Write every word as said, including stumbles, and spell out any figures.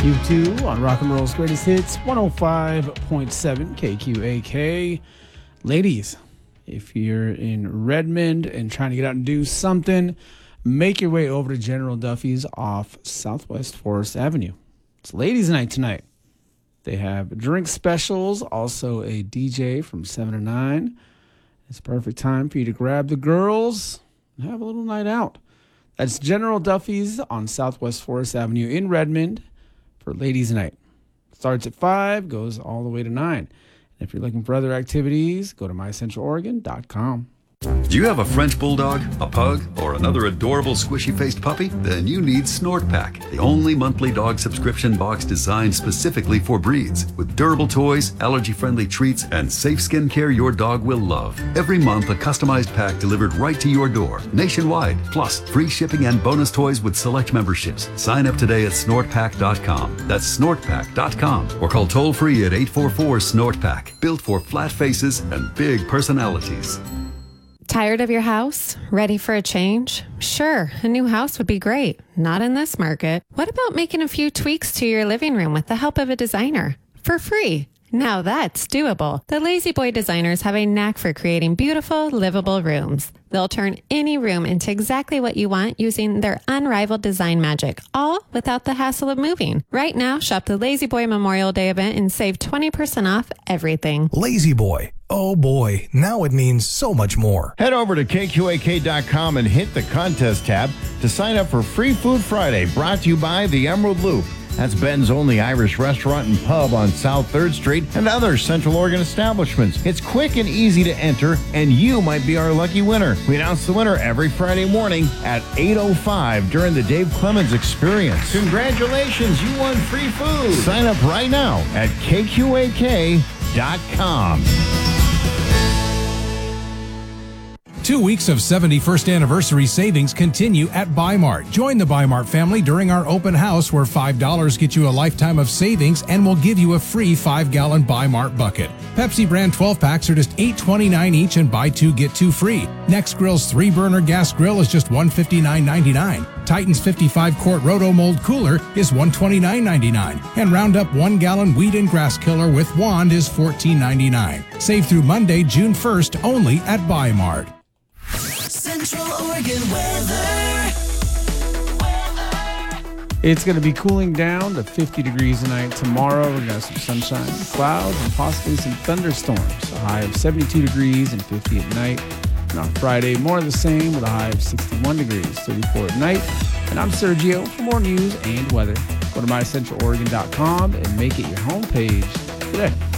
You two on Rock and Roll's Greatest Hits, one oh five point seven K Q A K. Ladies, if you're in Redmond and trying to get out and do something, make your way over to General Duffy's off Southwest Forest Avenue. It's ladies' night tonight. They have drink specials, also a D J from seven to nine. It's a perfect time for you to grab the girls and have a little night out. That's General Duffy's on Southwest Forest Avenue in Redmond for ladies' night. Starts at five, goes all the way to nine. And if you're looking for other activities, go to my central oregon dot com. Do you have a French bulldog, a pug, or another adorable squishy-faced puppy? Then you need Snort Pack, the only monthly dog subscription box designed specifically for breeds. With durable toys, allergy-friendly treats, and safe skin care your dog will love. Every month, a customized pack delivered right to your door, nationwide. Plus, free shipping and bonus toys with select memberships. Sign up today at snort pack dot com. That's snort pack dot com. Or call toll-free at eight four four, SNORT PACK. Built for flat faces and big personalities. Tired of your house? Ready for a change? Sure, a new house would be great. Not in this market. What about making a few tweaks to your living room with the help of a designer? For free. Now that's doable. The Lazy Boy designers have a knack for creating beautiful, livable rooms. They'll turn any room into exactly what you want using their unrivaled design magic, all without the hassle of moving. Right now, shop the Lazy Boy Memorial Day event and save twenty percent off everything. Lazy Boy. Oh boy, now it means so much more. Head over to K Q A K dot com and hit the contest tab to sign up for Free Food Friday, brought to you by the Emerald Loop. That's Ben's only Irish restaurant and pub on South third Street and other Central Oregon establishments. It's quick and easy to enter, and you might be our lucky winner. We announce the winner every Friday morning at eight oh five during the Dave Clemens Experience. Congratulations, you won free food. Sign up right now at K Q A K dot com. Two weeks of seventy-first anniversary savings continue at Bi-Mart. Join the Bi-Mart family during our open house where five dollars gets you a lifetime of savings and will give you a free five-gallon Bi-Mart bucket. Pepsi brand twelve packs are just eight twenty-nine each and buy two, get two free. Next Grill's three-burner gas grill is just one fifty-nine ninety-nine. Titan's fifty-five quart Roto-Mold cooler is one twenty-nine ninety-nine. And Roundup one-gallon weed and grass killer with wand is fourteen ninety-nine. Save through Monday, June first, only at Bi-Mart. Central Oregon weather. It's going to be cooling down to fifty degrees tonight. Tomorrow, we're going to have some sunshine, clouds, and possibly some thunderstorms. A high of seventy-two degrees and fifty at night. And on Friday, more of the same with a high of sixty-one degrees, thirty-four at night. And I'm Sergio. For more news and weather, go to my central oregon dot com and make it your homepage today.